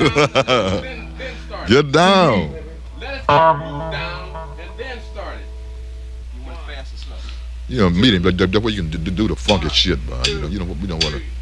then start it. Get down. Let us groove down and then start it. You want fast or slow? You know, meeting, but that way you can do the funky shit, man. You know, we don't want to.